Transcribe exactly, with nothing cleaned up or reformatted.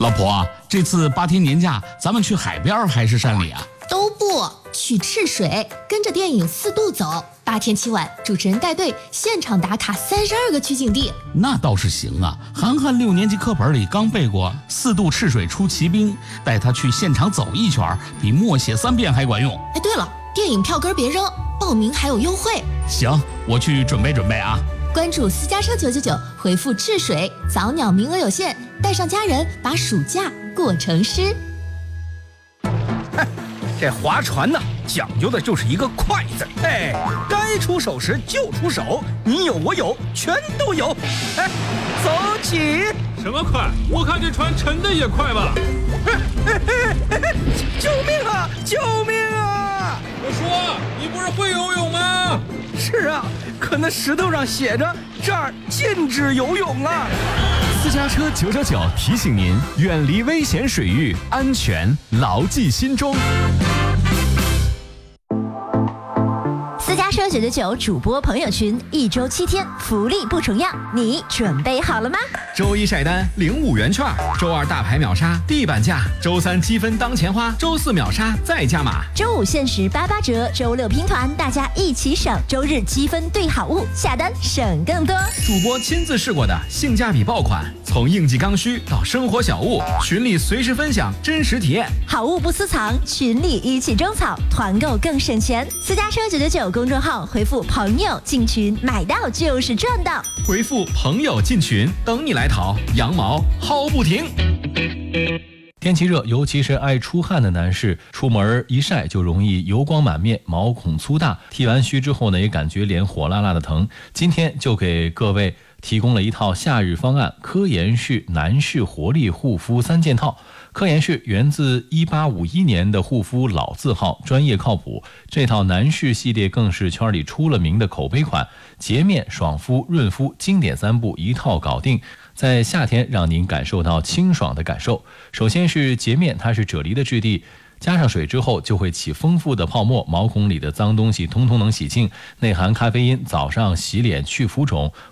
老婆啊，这次八天年假，咱们去海边还是山里啊？ 都不去赤水，跟着电影四渡走，八天七晚，主持人带队现场打卡三十二个取景地。 那倒是行啊，涵涵六年级课本里刚背过四渡赤水出奇兵，带他去现场走一圈，比默写三遍还管用。 哎，对了，电影票根别扔，报名还有优惠。 行，我去准备准备啊。 关注私家车九九九，回复赤水，早鸟名额有限，带上家人把暑假过成诗。 这划船呢，讲究的就是一个快字，哎，该出手时就出手，你有我有，全都有。哎，走起！ 什么快？我看这船沉的也快吧。 救命啊！救命啊！ 我说，你不是会游泳吗？ 是啊，可那石头上写着这儿禁止游泳啊。 私家车九九九提醒您，远离危险水域，安全牢记心中。 私家车九九九主播朋友群，一周七天，福利不重样，你准备好了吗？ 周一晒单领五元券，周二大牌秒杀地板价，周三积分当钱花，周四秒杀再加码， 周五限时八八折，周六拼团，大家一起省，周日积分兑好物，下单省更多。 主播亲自试过的性价比爆款，从应季刚需到生活小物，群里随时分享真实体验， 好物不私藏，群里一起种草，团购更省钱。私家车九九九公众号回复朋友进群，买到就是赚到。 回复朋友进群，等你来淘，羊毛薅不停。 天气热，尤其是爱出汗的男士，出门一晒就容易油光满面，毛孔粗大，剃完须之后呢，也感觉脸火辣辣的疼。今天就给各位提供了一套夏日方案，科颜氏男士活力护肤三件套。科颜氏源自一八五一年的护肤老字号，专业靠谱。这套男士系列更是圈里出了名的口碑款，洁面、爽肤、润肤，经典三步一套搞定，在夏天让您感受到清爽的感受。首先是洁面，它是啫喱的质地，加上水之后就会起丰富的泡沫，毛孔里的脏东西通通能洗净，内含咖啡因，早上洗脸去浮肿，